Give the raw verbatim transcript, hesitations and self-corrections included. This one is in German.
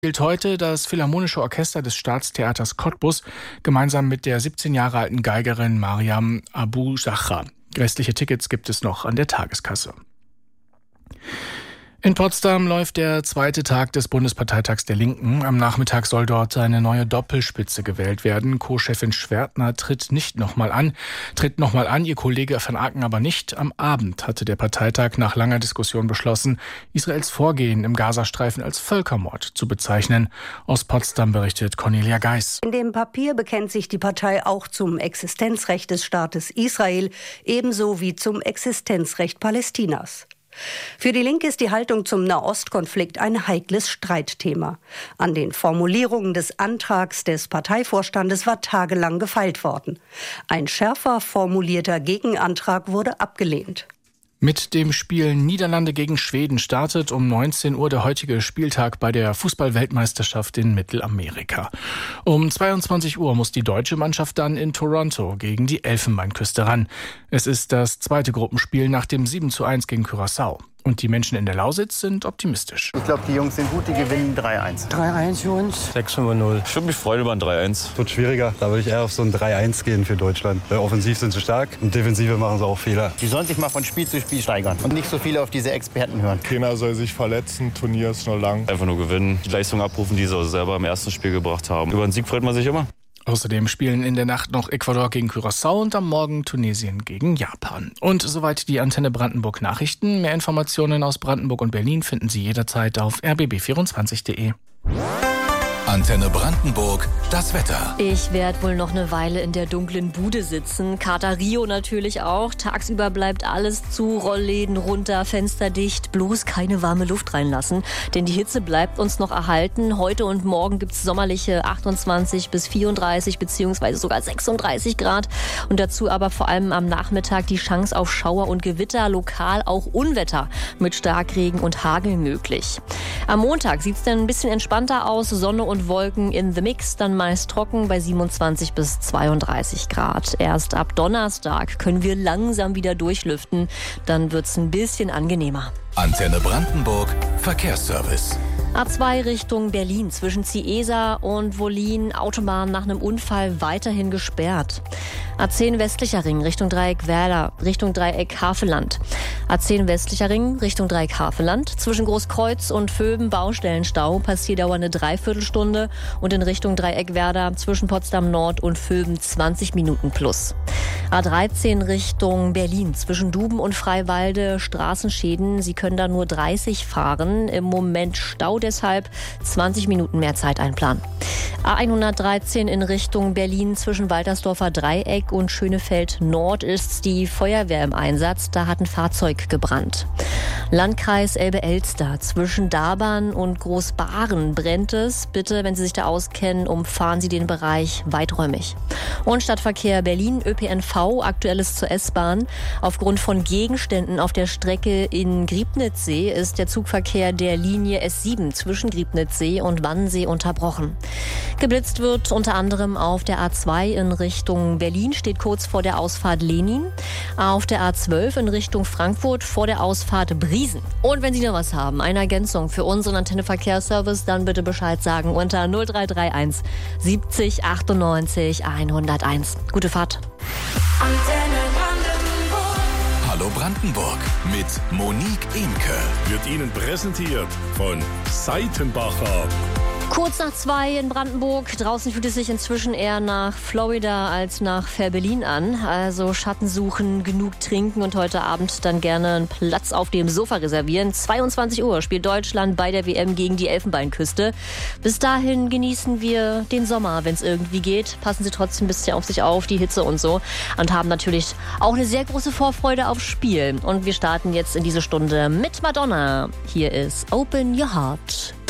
Spielt heute das Philharmonische Orchester des Staatstheaters Cottbus gemeinsam mit der siebzehn Jahre alten Geigerin Mariam Abu-Shachra. Restliche Tickets gibt es noch an der Tageskasse. In Potsdam läuft der zweite Tag des Bundesparteitags der Linken. Am Nachmittag soll dort eine neue Doppelspitze gewählt werden. Co-Chefin Schwertner tritt nicht nochmal an, tritt nochmal an, ihr Kollege van Aken aber nicht. Am Abend hatte der Parteitag nach langer Diskussion beschlossen, Israels Vorgehen im Gazastreifen als Völkermord zu bezeichnen. Aus Potsdam berichtet Cornelia Geis. In dem Papier bekennt sich die Partei auch zum Existenzrecht des Staates Israel, ebenso wie zum Existenzrecht Palästinas. Für die Linke ist die Haltung zum Nahostkonflikt ein heikles Streitthema. An den Formulierungen des Antrags des Parteivorstandes war tagelang gefeilt worden. Ein schärfer formulierter Gegenantrag wurde abgelehnt. Mit dem Spiel Niederlande gegen Schweden startet um neunzehn Uhr der heutige Spieltag bei der Fußball-Weltmeisterschaft in Mittelamerika. Um zweiundzwanzig Uhr muss die deutsche Mannschaft dann in Toronto gegen die Elfenbeinküste ran. Es ist das zweite Gruppenspiel nach dem sieben zu eins gegen Curaçao. Und die Menschen in der Lausitz sind optimistisch. Ich glaube, die Jungs sind gut, die gewinnen drei eins. drei eins für uns. sechs fünf null. Ich würde mich freuen über ein drei eins. Wird schwieriger. Da würde ich eher auf so ein drei eins gehen für Deutschland. Weil offensiv sind sie stark und defensiv machen sie auch Fehler. Die sollen sich mal von Spiel zu Spiel steigern und nicht so viele auf diese Experten hören. Keiner soll sich verletzen, Turnier ist noch lang. Einfach nur gewinnen, die Leistung abrufen, die sie selber im ersten Spiel gebracht haben. Über einen Sieg freut man sich immer. Außerdem spielen in der Nacht noch Ecuador gegen Curaçao und am Morgen Tunesien gegen Japan. Und soweit die Antenne Brandenburg Nachrichten. Mehr Informationen aus Brandenburg und Berlin finden Sie jederzeit auf r b b vierundzwanzig punkt d e. Antenne Brandenburg, das Wetter. Ich werde wohl noch eine Weile in der dunklen Bude sitzen. Kater Rio natürlich auch. Tagsüber bleibt alles zu, Rollläden runter, Fenster dicht. Bloß keine warme Luft reinlassen, denn die Hitze bleibt uns noch erhalten. Heute und morgen gibt es sommerliche achtundzwanzig bis vierunddreißig beziehungsweise sogar sechsunddreißig Grad. Und dazu aber vor allem am Nachmittag die Chance auf Schauer und Gewitter, lokal auch Unwetter mit Starkregen und Hagel möglich. Am Montag sieht es dann ein bisschen entspannter aus. Sonne und Wolken in the Mix, dann meist trocken bei siebenundzwanzig bis zweiunddreißig Grad. Erst ab Donnerstag können wir langsam wieder durchlüften, dann wird's ein bisschen angenehmer. Antenne Brandenburg, Verkehrsservice. A zwei Richtung Berlin zwischen Ciesa und Wollin, Autobahn nach einem Unfall weiterhin gesperrt. A zehn westlicher Ring Richtung Dreieck Werder, Richtung Dreieck Havelland. A zehn westlicher Ring Richtung Dreieck Havelland. Zwischen Großkreuz und Vöben Baustellenstau, Passierdauer eine Dreiviertelstunde. Und in Richtung Dreieck Werder zwischen Potsdam Nord und Vöben zwanzig Minuten plus. A dreizehn Richtung Berlin zwischen Duben und Freiwalde, Straßenschäden. Sie können da nur dreißig fahren. Im Moment Stau, deshalb zwanzig Minuten mehr Zeit einplanen. A hundertdreizehn in Richtung Berlin zwischen Waltersdorfer Dreieck und Schönefeld Nord ist die Feuerwehr im Einsatz. Da hat ein Fahrzeug gebrannt. Landkreis Elbe-Elster zwischen Darbern und Großbaren brennt es. Bitte, wenn Sie sich da auskennen, umfahren Sie den Bereich weiträumig. Und Stadtverkehr Berlin, Ö P N V, Aktuelles zur S-Bahn. Aufgrund von Gegenständen auf der Strecke in Griebnitzsee ist der Zugverkehr der Linie S sieben zwischen Griebnitzsee und Wannsee unterbrochen. Geblitzt wird unter anderem auf der A zwei in Richtung Berlin, steht kurz vor der Ausfahrt Lenin. Auf der A zwölf in Richtung Frankfurt vor der Ausfahrt Briesen. Und wenn Sie noch was haben, eine Ergänzung für unseren Antenne-Verkehrsservice, dann bitte Bescheid sagen unter null drei drei eins siebzig achtundneunzig hunderteins. Gute Fahrt. Antenne Brandenburg. Hallo Brandenburg mit Monique Imke. Wird Ihnen präsentiert von Seitenbacher. Kurz nach zwei in Brandenburg. Draußen fühlt es sich inzwischen eher nach Florida als nach Fehrbellin an. Also Schatten suchen, genug trinken und heute Abend dann gerne einen Platz auf dem Sofa reservieren. zweiundzwanzig Uhr spielt Deutschland bei der W M gegen die Elfenbeinküste. Bis dahin genießen wir den Sommer, wenn es irgendwie geht. Passen Sie trotzdem ein bisschen auf sich auf, die Hitze und so. Und haben natürlich auch eine sehr große Vorfreude aufs Spiel. Und wir starten jetzt in diese Stunde mit Madonna. Hier ist Open Your Heart.